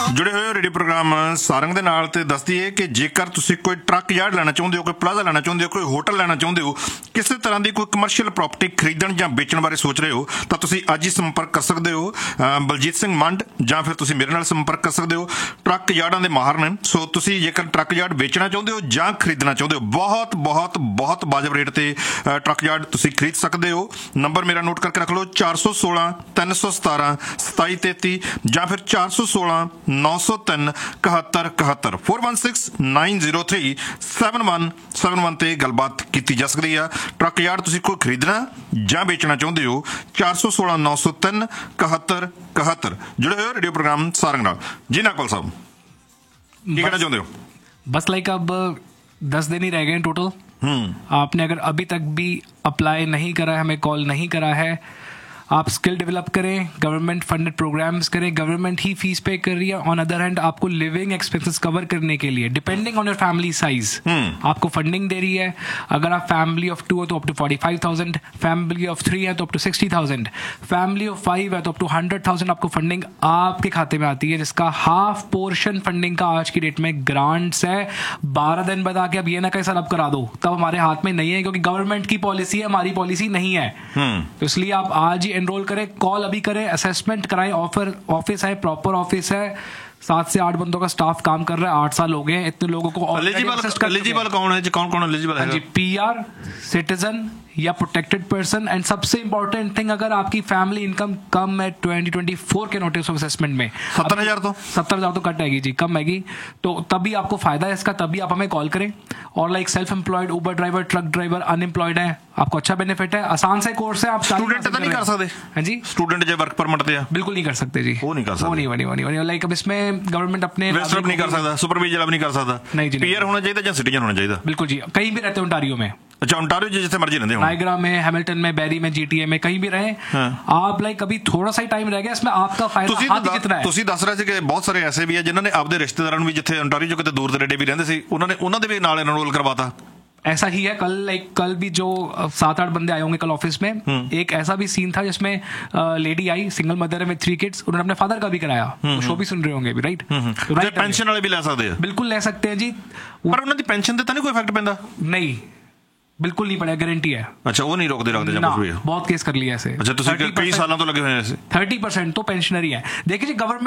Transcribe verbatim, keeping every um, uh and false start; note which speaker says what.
Speaker 1: जुड़े हुए radio programme Sarang दे नाल ते दसदी है कि जेकर तुसीं कोई ट्रक यार्ड लेना चाहुंदे हो, कोई प्लाजा लेना चाहुंदे हो, कोई होटल लेना चाहुंदे हो, किसी तरह की कोई कमर्शियल प्रॉपर्टी खरीदण जां बेचण बारे सोच रहे हो तां तुसीं अज ही संपर्क कर सकते हो बलजीत सिंह मंड, जां फिर तुसीं मेरे नाल संपर्क कर सकते हो। ट्रक यार्डां दे माहर ने। सो तुसीं जेकर ट्रक यार्ड बेचना चाहुंदे हो जां खरीदना चाहुंदे हो, बहुत बहुत बहुत वाजिब रेट ते ट्रक यार्ड तुसीं खरीद सकते हो। नंबर मेरा नोट करके रख लो, चार सौ सोलह तीन सौ सतारा सताई तेती जां फिर चार सौ सोलह नौ सौ तीन इकहत्तर इकहत्तर four one six nine zero three seven one seven one ते गलबात की जा सकती है। ट्रक यार्ड तुसीं कोई खरीदना जां बेचना चाहुंदे हो, चार सौ सोलह नौ सौ तीन इकहत्तर इकहत्तर। जुड़े हुए रेडियो प्रोग्राम सारंग नाल। जी नागपाल साहब, की कहना चाहुंदे हो?
Speaker 2: बस लाइक अब दस दिन ही रह गए टोटल। आपने अगर अभी तक भी अप्लाई नहीं करा है, हमें कॉल नहीं करा है, आप स्किल डेवलप करें, गवर्नमेंट फंडेड प्रोग्राम्स करें, गवर्नमेंट ही फीस पे कर रही है। ऑन अदर हैंड आपको लिविंग एक्सपेंसेस कवर करने के लिए depending on your family size आपको फंडिंग दे रही है। अगर आप फैमिली ऑफ टू है तो up to forty five thousand, family of three है तो up to sixty thousand, family of five है तो अप टू हंड्रेड थाउजेंड आपको फंडिंग आपके खाते में आती है, जिसका हाफ पोर्शन फंडिंग का आज की डेट में ग्रांट्स है। बारह दिन बाद आके अब ये ना कहीं सर अब करा दो, तब हमारे हाथ में नहीं है, क्योंकि गवर्नमेंट की पॉलिसी है, हमारी पॉलिसी नहीं है। तो इसलिए आप आज ही एनरोल करें, कॉल अभी करें, असेसमेंट कराएं। ऑफर ऑफिस है, प्रॉपर ऑफिस है, सात से आठ बंदों का स्टाफ काम कर रहा है। आठ साल हो गए, इतने लोगों को
Speaker 1: एलिजिबल कौन है? कौन कौन एलिजिबल है?
Speaker 2: पीआर, सिटीजन या प्रोटेक्टेड पर्सन। एंड सबसे इंपॉर्टेंट थिंग, अगर आपकी फैमिली इनकम कम है ट्वेंटी ट्वेंटी फोर के नोटिस ऑफ असेसमेंट में
Speaker 1: सत्तर हजार तो
Speaker 2: सत्तर हजार तो कट आएगी जी, कम आएगी, तो तभी आपको फायदा है इसका, तभी आप हमें कॉल करें। और लाइक सेल्फ एम्प्लॉयड, उबर ड्राइवर, ट्रक ड्राइवर, अनएम्प्लॉयड है, आपको अच्छा बेनिफिट है, आसान से कोर्स है। आप
Speaker 1: स्टूडेंट तो नहीं कर सकते?
Speaker 2: हाँ जी,
Speaker 1: स्टूडेंट जो वर्क परमिट पे
Speaker 2: बिल्कुल नहीं कर सकते जी,
Speaker 1: वो नहीं कर सकते।
Speaker 2: वो नहीं वो नहीं वो नहीं लाइक अब इसमें गवर्नमेंट अपने
Speaker 1: नहीं कर सकता, सुपरवाइजर नहीं कर सकता,
Speaker 2: नहीं जी,
Speaker 1: पीआर होना चाहिए या सिटीजन होना चाहिए? बिल्कुल
Speaker 2: जी, कहीं भी रहते हैं ओंटारियो में।
Speaker 1: अच्छा, ओंटारियो जिथे मर्जी रहते हो,
Speaker 2: नायग्रा में, हैमिल्टन में, बैरी में, जीटीए में, कहीं भी रहे आप। लाइक अभी थोड़ा सा ही टाइम रह गया, इसमें आपका फायदा हाथ कितना है?
Speaker 1: ਤੁਸੀਂ ਦੱਸ ਰਹੇ ਸੀ ਕਿ ਬਹੁਤ ਸਾਰੇ ਐਸੇ ਵੀ ਹੈ ਜਿਨ੍ਹਾਂ ਨੇ ਆਪਦੇ ਰਿਸ਼ਤੇਦਾਰਾਂ ਨੂੰ ਵੀ ਜਿੱਥੇ ओंटारियो ਕਿਤੇ ਦੂਰ ਦਰੇਡੇ ਵੀ ਰਹਿੰਦੇ ਸੀ, ਉਹਨਾਂ ਨੇ ਉਹਨਾਂ ਦੇ ਵੀ ਨਾਲ एनरोल करवाता।
Speaker 2: ऐसा ही है। कल लाइक कल भी जो सात आठ बंदे आए होंगे कल ऑफिस में, एक ऐसा भी सीन था जिसमें लेडी आई, सिंगल मदर है विद थ्री किड्स, उन्होंने अपने फादर का भी कराया। शो भी सुन रहे होंगे भी, राइट?
Speaker 1: पेंशन वाले भी ले सकते हैं?
Speaker 2: बिल्कुल ले सकते हैं जी,
Speaker 1: पर उन्होंने पेंशन देता नहीं कोई इफेक्ट पैंदा?
Speaker 2: नहीं, बिल्कुल नहीं पड़ेगा, गारंटी है।
Speaker 1: अच्छा, वो नहीं रोकते रखते जब कुछ भी?
Speaker 2: बहुत केस कर लिया ऐसे।
Speaker 1: अच्छा, कई सालों तो लगे हुए हैं ऐसे।
Speaker 2: थर्टी परसेंट तो पेंशनरी है। देखिए जी, गवर्नमेंट